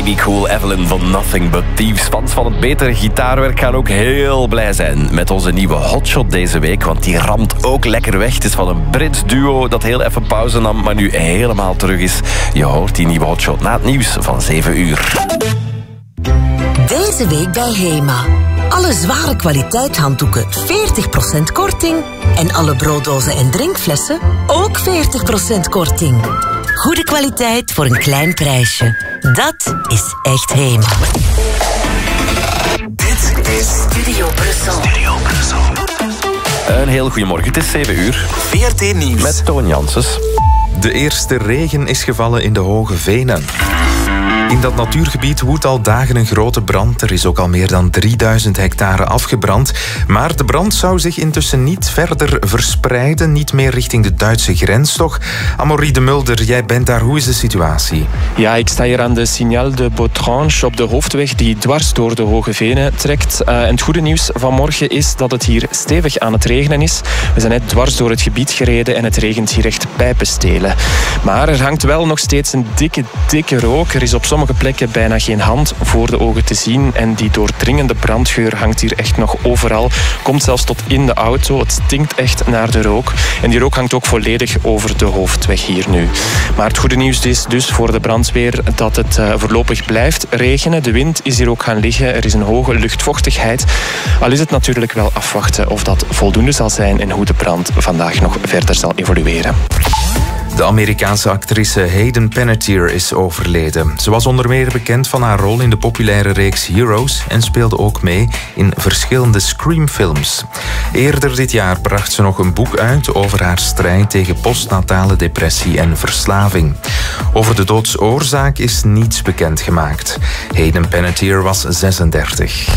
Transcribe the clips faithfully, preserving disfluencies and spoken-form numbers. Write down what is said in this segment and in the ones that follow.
Baby Cool Evelyn van Nothing But Thieves. Fans van het betere gitaarwerk gaan ook heel blij zijn met onze nieuwe hotshot deze week, want die ramt ook lekker weg. Het is van een Brits duo dat heel even pauze nam, maar nu helemaal terug is. Je hoort die nieuwe hotshot na het nieuws van zeven uur. Deze week bij HEMA. Alle zware kwaliteit handdoeken veertig procent korting. En alle brooddozen en drinkflessen ook veertig procent korting. Goede kwaliteit voor een klein prijsje. Dat is echt HEMA. Dit is Studio Brussel. Studio Brussel. Een heel goedemorgen, het is zeven uur. V R T Nieuws. Met Toon Janssens. De eerste regen is gevallen in de Hoge Venen. In dat natuurgebied woedt al dagen een grote brand. Er is ook al meer dan drieduizend hectare afgebrand. Maar de brand zou zich intussen niet verder verspreiden. Niet meer richting de Duitse grens toch? Amaury de Mulder, jij bent daar. Hoe is de situatie? Ja, ik sta hier aan de Signal de Botrange op de hoofdweg die dwars door de Hoge Venen trekt. Uh, en het goede nieuws vanmorgen is dat het hier stevig aan het regenen is. We zijn net dwars door het gebied gereden en het regent hier echt pijpenstelen. Maar er hangt wel nog steeds een dikke, dikke rook. Er is op sommige plekken bijna geen hand voor de ogen te zien. En die doordringende brandgeur hangt hier echt nog overal. Komt zelfs tot in de auto. Het stinkt echt naar de rook. En die rook hangt ook volledig over de hoofdweg hier nu. Maar het goede nieuws is dus voor de brandweer dat het uh, voorlopig blijft regenen. De wind is hier ook gaan liggen. Er is een hoge luchtvochtigheid. Al is het natuurlijk wel afwachten of dat voldoende zal zijn en hoe de brand vandaag nog verder zal evolueren. De Amerikaanse actrice Hayden Panettiere is overleden. Ze was onder meer bekend van haar rol in de populaire reeks Heroes en speelde ook mee in verschillende Scream-films. Eerder dit jaar bracht ze nog een boek uit over haar strijd tegen postnatale depressie en verslaving. Over de doodsoorzaak is niets bekendgemaakt. Hayden Panettiere was zesendertig.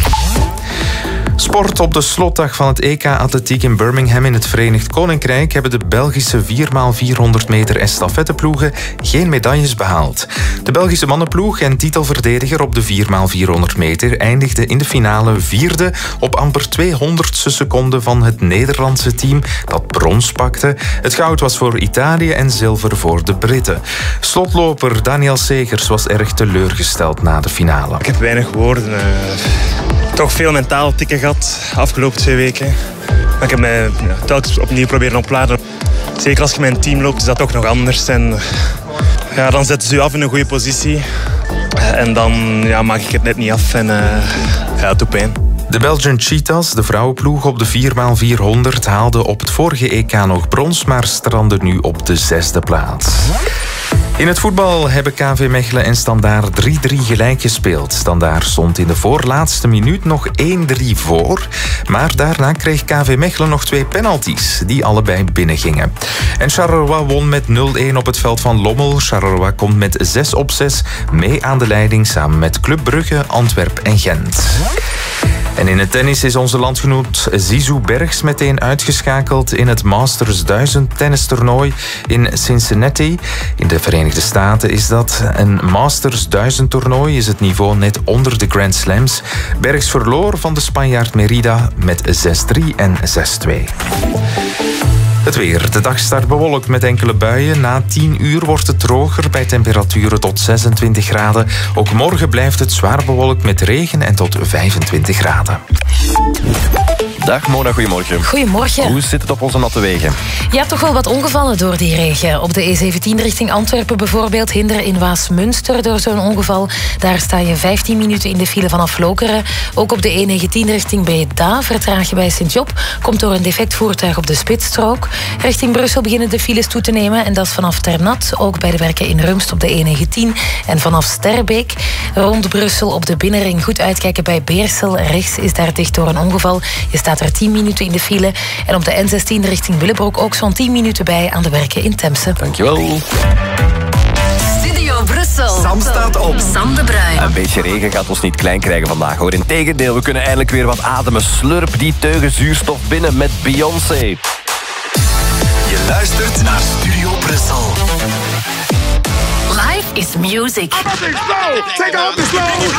Sport. Op de slotdag van het E K Atletiek in Birmingham in het Verenigd Koninkrijk hebben de Belgische vier bij vierhonderd meter estafetteploegen geen medailles behaald. De Belgische mannenploeg en titelverdediger op de vier bij vierhonderd meter eindigde in de finale vierde op amper tweehonderdste seconde van het Nederlandse team dat brons pakte. Het goud was voor Italië en zilver voor de Britten. Slotloper Daniel Segers was erg teleurgesteld na de finale. Ik heb weinig woorden. Uh, toch veel mentaal tikken gehad de afgelopen twee weken. Maar ik heb mij ja, telkens opnieuw proberen opladen. Zeker als je met een team loopt is dat toch nog anders. En, ja, dan zetten ze je af in een goede positie. En dan ja, maak ik het net niet af en uh, ja, het doet pijn. De Belgian Cheetahs, de vrouwenploeg op de vier bij vierhonderd, haalde op het vorige E K nog brons, maar strandde nu op de zesde plaats. In het voetbal hebben K V Mechelen en Standaard drie drie gelijk gespeeld. Standaard stond in de voorlaatste minuut nog één drie voor. Maar daarna kreeg K V Mechelen nog twee penalties, die allebei binnengingen. En Charleroi won met nul een op het veld van Lommel. Charleroi komt met zes op zes mee aan de leiding samen met Club Brugge, Antwerpen en Gent. En in het tennis is onze landgenoot Zizou Bergs meteen uitgeschakeld in het Masters duizend tennistoernooi in Cincinnati. In de Verenigde Staten is dat een Masters duizend toernooi, is het niveau net onder de Grand Slams. Bergs verloor van de Spanjaard Merida met zes drie en zes twee. Het weer. De dag start bewolkt met enkele buien. Na tien uur wordt het droger bij temperaturen tot zesentwintig graden. Ook morgen blijft het zwaar bewolkt met regen en tot vijfentwintig graden. Dag Mona, goedemorgen. Goedemorgen. Hoe zit het op onze natte wegen? Ja, toch wel wat ongevallen door die regen. Op de E zeventien richting Antwerpen bijvoorbeeld. Hinder in Waasmunster door zo'n ongeval. Daar sta je vijftien minuten in de file vanaf Lokeren. Ook op de E negentien richting Breda vertraag je bij Sint-Job. Komt door een defect voertuig op de spitsstrook. Richting Brussel beginnen de files toe te nemen. En dat is vanaf Ternat. Ook bij de werken in Rumst op de E negentien. En vanaf Sterbeek. Rond Brussel op de binnenring goed uitkijken bij Beersel. Rechts is daar dicht door een ongeval. Je staat er tien minuten in de file. En op de N zestien richting Willebroek ook zo'n tien minuten bij aan de werken in Temse. Dankjewel. Studio Brussel. Sam staat op. Sam de Bruin. Een beetje regen gaat ons niet klein krijgen vandaag, hoor. Integendeel, we kunnen eindelijk weer wat ademen. Slurp die teugen zuurstof binnen met Beyoncé. Je luistert naar Studio Brussel. Life is music.